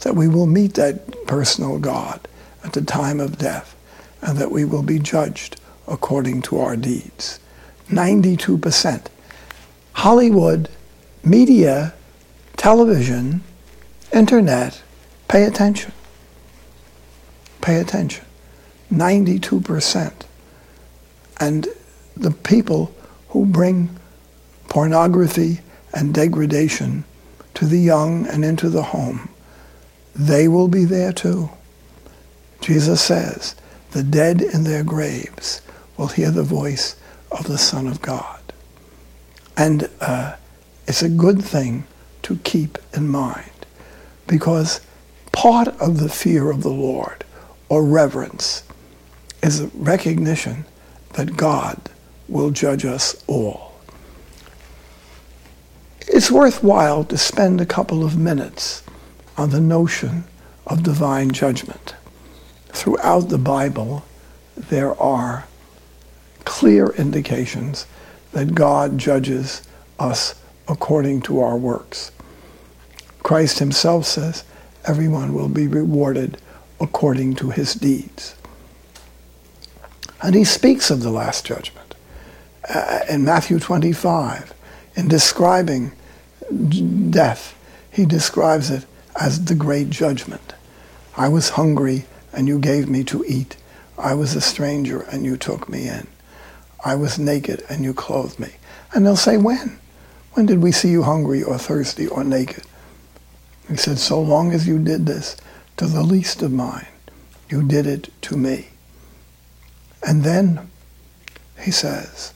that we will meet that personal God at the time of death, and that we will be judged according to our deeds. 92%. Hollywood, media, television, internet, pay attention. Pay attention. 92%. And the people who bring pornography and degradation to the young and into the home, they will be there too. Jesus says, the dead in their graves will hear the voice of the Son of God. And it's a good thing to keep in mind, because part of the fear of the Lord, or reverence, is a recognition that God will judge us all. It's worthwhile to spend a couple of minutes on the notion of divine judgment. Throughout the Bible, there are clear indications that God judges us according to our works. Christ himself says, everyone will be rewarded according to his deeds. And he speaks of the last judgment. In Matthew 25, in describing death, he describes it as the great judgment. I was hungry and you gave me to eat. I was a stranger and you took me in. I was naked and you clothed me. And they'll say, when? When did we see you hungry or thirsty or naked? He said, so long as you did this to the least of mine, you did it to me. And then he says,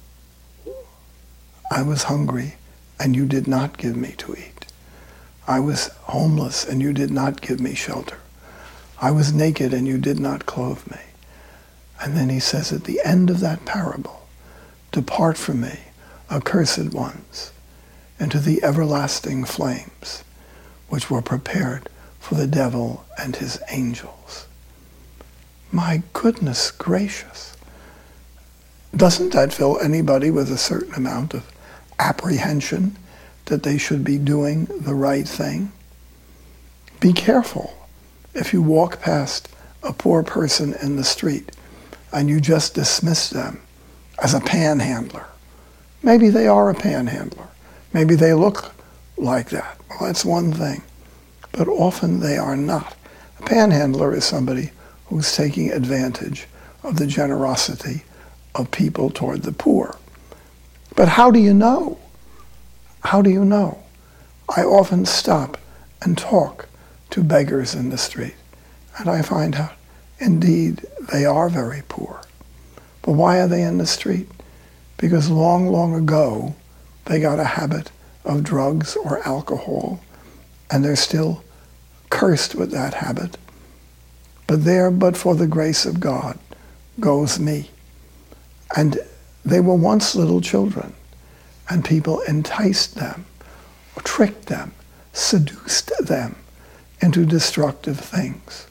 I was hungry and you did not give me to eat. I was homeless and you did not give me shelter. I was naked and you did not clothe me. And then he says at the end of that parable, depart from me, accursed ones, into the everlasting flames, which were prepared for the devil and his angels. My goodness gracious. Doesn't that fill anybody with a certain amount of apprehension that they should be doing the right thing? Be careful if you walk past a poor person in the street and you just dismiss them as a panhandler. Maybe they are a panhandler. Maybe they look like that. Well, that's one thing. But often they are not. A panhandler is somebody who's taking advantage of the generosity of people toward the poor. But how do you know? How do you know? I often stop and talk to beggars in the street, and I find out, indeed, they are very poor. But why are they in the street? Because long, long ago, they got a habit of drugs or alcohol, and they're still cursed with that habit. But there, but for the grace of God, goes me. And they were once little children, and people enticed them, tricked them, seduced them into destructive things.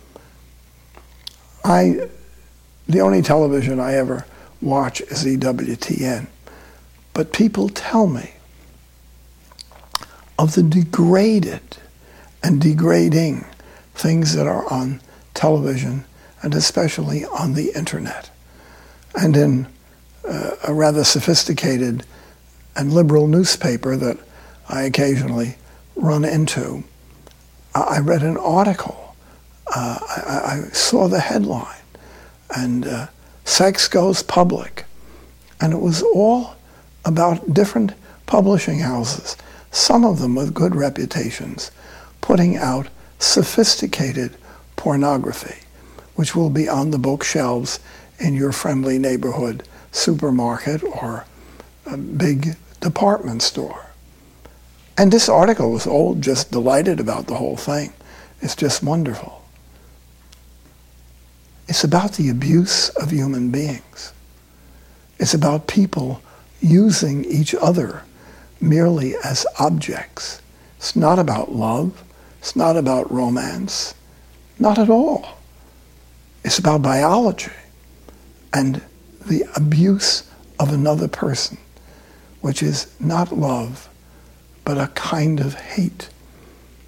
The only television I ever watch is EWTN, but people tell me of the degraded and degrading things that are on television, and especially on the internet. And in a rather sophisticated and liberal newspaper that I occasionally run into, I read an article. I saw the headline, and sex goes public. And it was all about different publishing houses, some of them with good reputations, putting out sophisticated pornography, which will be on the bookshelves in your friendly neighborhood supermarket or a big department store. And this article was all just delighted about the whole thing. It's just wonderful. It's about the abuse of human beings. It's about people using each other merely as objects. It's not about love. It's not about romance. Not at all. It's about biology and the abuse of another person, which is not love, but a kind of hate